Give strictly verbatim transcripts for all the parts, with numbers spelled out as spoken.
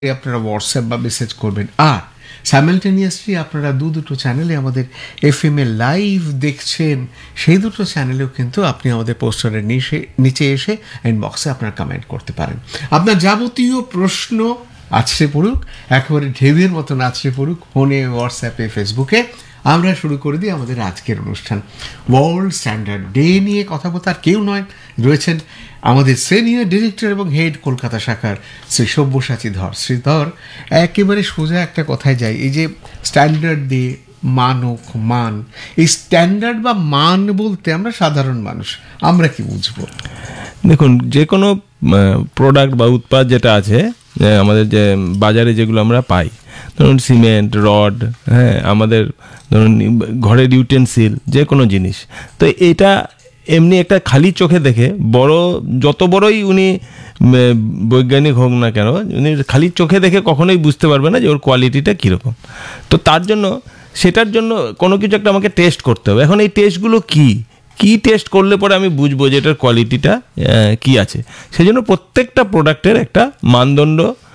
আপনারা হোয়াটসঅ্যাপ বা মেসেজ করবেন। আর সাইমালটেনিয়াসলি আপনারা দু দুটো চ্যানেলে আমাদের এফ এম এ লাইভ দেখছেন, সেই দুটো চ্যানেলেও কিন্তু আপনি আমাদের পোস্টারের নিচে নিচে এসে ইনবক্সে আপনার কমেন্ট করতে পারেন। আপনার যাবতীয় প্রশ্ন আছড়ে পড়ুক, একেবারে ঢেউয়ের মতন আছড়ে পড়ুক ফোনে, হোয়াটসঅ্যাপে, ফেসবুকে। আমরা শুরু করে দিই আমাদের আজকের অনুষ্ঠান। ওয়ার্ল্ড স্ট্যান্ডার্ড ডে নিয়ে কথা বলতে আর কেউ নয়, রয়েছেন আমাদের সিনিয়র ডিরেক্টর এবং হেড কলকাতা শাখার শ্রী সব্যসাচী ধর। শ্রীধর, একেবারে সোজা একটা কথায় যাই, এই যে স্ট্যান্ডার্ড ডে, মানক, মান, এই স্ট্যান্ডার্ড বা মান বলতে আমরা সাধারণ মানুষ আমরা কি বুঝবো? দেখুন, যে কোনো প্রোডাক্ট বা উৎপাদ যেটা আছে আমাদের যে বাজারে যেগুলো আমরা পাই, ধরুন সিমেন্ট, রড, হ্যাঁ, আমাদের ধরুন ঘরের ইউটেন্সিল, যে কোনো জিনিস, তো এটা এমনি একটা খালি চোখে দেখে বড়, যত বড়ই উনি বৈজ্ঞানিক হোক না কেন, উনি খালি চোখে দেখে কখনোই বুঝতে পারবে না যে ওর কোয়ালিটিটা কীরকম। তো তার জন্য সেটার জন্য কোনো কিছু একটা আমাকে টেস্ট করতে হবে। এখন এই টেস্টগুলো কী কী টেস্ট করলে পরে আমি বুঝবো যে এটার কোয়ালিটিটা কী আছে। সেই জন্য প্রত্যেকটা প্রোডাক্টের একটা মানদণ্ড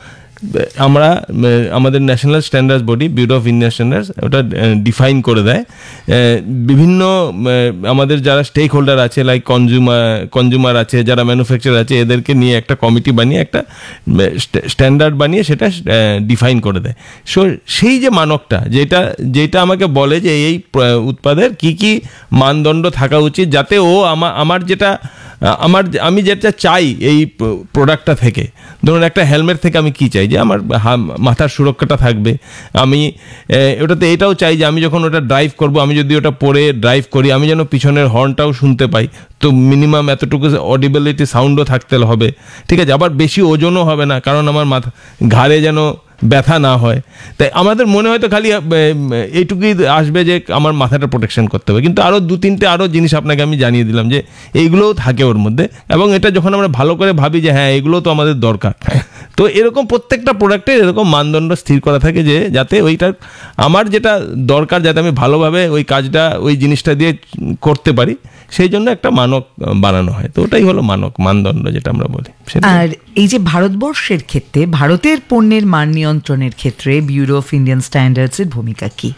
আমরা আমাদের national standards body, bureau of Indian standards, ওটা ডিফাইন করে দেয়। বিভিন্ন আমাদের যারা স্টেক হোল্ডার আছে, লাইক কনজিউমার কনজিউমার আছে, যারা ম্যানুফ্যাকচার আছে, এদেরকে নিয়ে একটা কমিটি বানিয়ে একটা স্ট্যান্ডার্ড বানিয়ে সেটা ডিফাইন করে দেয়। সো সেই যে মানকটা, যেটা যেটা আমাকে বলে যে এই উৎপাদের কি কি মানদণ্ড থাকা উচিত, যাতে ও আমার আমার যেটা আমার আমি যেটা চাই এই প্রোডাক্টটা থেকে, ধরুন একটা হেলমেট থেকে আমি কি চাই, যে আমার মাথার সুরক্ষাটা থাকবে। আমি ওটাতে এটাও চাই যে আমি যখন ওটা ড্রাইভ করব, আমি যদি ওটা পরে ড্রাইভ করি, আমি যেন পিছনের হর্নটাও শুনতে পাই, তো মিনিমাম এতটুকু অডিবিলিটি সাউন্ডও থাকতে হবে, ঠিক আছে। আবার বেশি ওজনও হবে না, কারণ আমার মাথা ঘাড়ে যেন ব্যথা না হয়। তাই আমাদের মনে হয়তো খালি এইটুকুই আসবে যে আমার মাথাটা প্রোটেকশন করতে হবে, কিন্তু আরও দু তিনটে আরও জিনিস আপনাকে আমি জানিয়ে দিলাম যে এইগুলোও থাকে ওর মধ্যে। এবং এটা যখন আমরা ভালো করে ভাবি যে হ্যাঁ এগুলো তো আমাদের দরকার, তো এরকম প্রত্যেকটা প্রোডাক্টের এরকম মানদণ্ড স্থির করা থাকে যে যাতে ওইটার আমার যেটা দরকার, যাতে আমি ভালোভাবে ওই কাজটা ওই জিনিসটা দিয়ে করতে পারি, সেই জন্য একটা মানক বানানো হয়। তো ওটাই হলো মানক, মানদণ্ড যেটা আমরা বলি। আর এই যে ভারতবর্ষের ক্ষেত্রে ভারতের পণ্যের মান নিয়ন্ত্রণের ক্ষেত্রে ব্যুরো অফ ইন্ডিয়ান স্ট্যান্ডার্ডস এর ভূমিকা কি?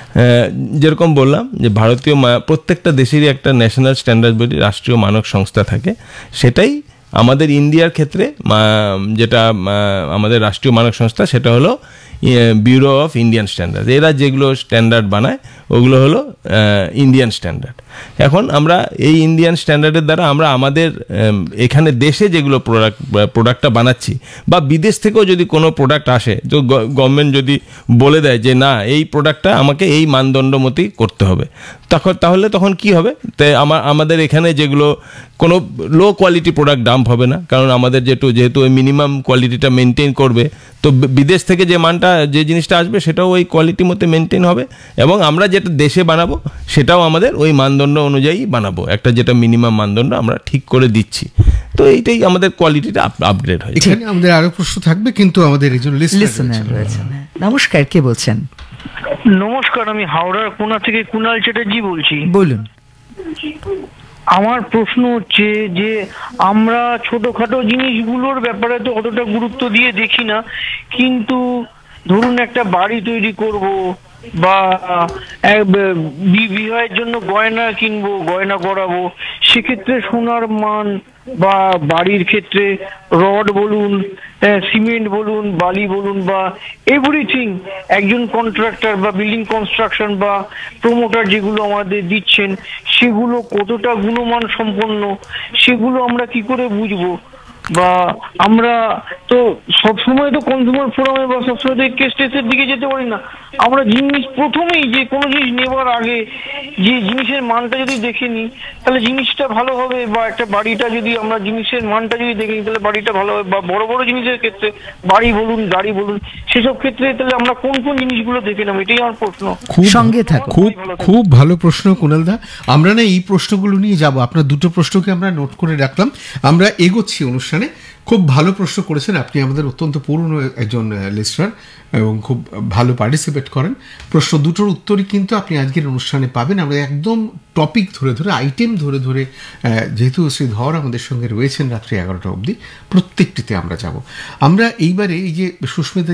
যেরকম বললাম যে ভারতীয় প্রত্যেকটা দেশেরই একটা ন্যাশনাল স্ট্যান্ডার্ড বডি, রাষ্ট্রীয় মানক সংস্থা থাকে। সেটাই আমাদের ইন্ডিয়ার ক্ষেত্রে যেটা আমাদের রাষ্ট্রীয় মানক সংস্থা, সেটা হলো ব্যুরো অফ ইন্ডিয়ান স্ট্যান্ডার্ড। এরা যেগুলো স্ট্যান্ডার্ড বানায় ওগুলো হলো ইন্ডিয়ান স্ট্যান্ডার্ড। এখন আমরা এই ইন্ডিয়ান স্ট্যান্ডার্ডের দ্বারা আমরা আমাদের এখানে দেশে যেগুলো প্রোডাক্ট প্রোডাক্টটা বানাচ্ছি, বা বিদেশ থেকেও যদি কোনো প্রোডাক্ট আসে, তো গভর্নমেন্ট যদি বলে দেয় যে না এই প্রোডাক্টটা আমাকে এই মানদণ্ড মতোই করতে হবে, তখন তাহলে তখন কি হবে, তাই আমার আমাদের এখানে যেগুলো কোনো লো কোয়ালিটি প্রোডাক্ট ডাম্প হবে না, কারণ আমাদের যেহেতু যেহেতু ওই মিনিমাম কোয়ালিটিটা মেনটেন করবে, তো বিদেশ থেকে যে মানটা যে জিনিসটা আসবে সেটাও ওই কোয়ালিটি মতো মেনটেন হবে। এবং আমরা যেটা দেশে বানাবো সেটাও আমাদের ওই মানদণ্ড অনুযায়ী বানাবো, একটা যেটা মিনিমাম মানদণ্ড আমরা ঠিক করে দিচ্ছি। তো এইটাই আমাদের কোয়ালিটিটা আপগ্রেড হয়। এখানে আমাদের আরো প্রশ্ন থাকবে, কিন্তু আমাদের একজন লিসেনার রয়েছেন। নমস্কার, কে বলছেন? নমস্কার, আমি হাওড়ার কোনা থেকে কুণাল চ্যাটার্জি বলছি। বলুন। আমার প্রশ্ন হচ্ছে যে আমরা ছোটখাটো জিনিসগুলোর ব্যাপারে তো অতটা গুরুত্ব দিয়ে দেখি না, কিন্তু ধরুন একটা বাড়ি তৈরি করব বা বিবাহের জন্য গয়না কিনবো, গয়না করাবো, সেক্ষেত্রে সোনার মান বা বাড়ির ক্ষেত্রে রড বলুন, সিমেন্ট বলুন, বালি বলুন, বা এভরিথিং, একজন কন্ট্রাক্টর বা বিল্ডিং কনস্ট্রাকশন বা প্রমোটার যেগুলো আমাদের দিচ্ছেন সেগুলো কতটা গুণমান সম্পন্ন, সেগুলো আমরা কি করে বুঝবো? বা আমরা তো সবসময় তো কনজিউমার ফোরামে বা সবসময় তো কেস টেস্টের দিকে যেতে পারি না। আমরা জিনিস প্রথমেই যে কোনো জিনিস নেবার আগে যে জিনিসের মানটা যদি দেখে নিই তাহলে জিনিসটা ভালো হবে, বা একটা বাড়িটা যদি আমরা জিনিসের মানটা যদি দেখে নিই তাহলে বাড়িটা ভালো হবে, বা বড় বড় জিনিসের ক্ষেত্রে বাড়ি বলুন, গাড়ি বলুন, সেসব ক্ষেত্রে তাহলে আমরা কোন কোন জিনিসগুলো দেখে নেব? এটাই আমার প্রশ্ন। সঙ্গে থাকো। খুব খুব ভালো প্রশ্ন কুণাল দা। আমরা না এই প্রশ্নগুলো নিয়ে যাব, আপনার দুটো প্রশ্নকে আমরা নোট করে রাখলাম। আমরা এগোচ্ছি অনুষ্ঠান অনুষ্ঠানে। খুব ভালো প্রশ্ন করেছেন আপনি, আমাদের অত্যন্ত পুরনো একজন লিস্টার এবং খুব ভালো পার্টিসিপেট করেন। প্রশ্ন দুটোর উত্তরই কিন্তু আপনি আজকের অনুষ্ঠানে পাবেন। আমরা একদম টপিক ধরে ধরে আইটেম ধরে ধরে, যেহেতু শ্রী ধর আমাদের সঙ্গে রয়েছেন রাত্রি এগারোটা অবধি, প্রত্যেকটিতে আমরা যাব। আমরা এইবারে এই যে সুস্মিতা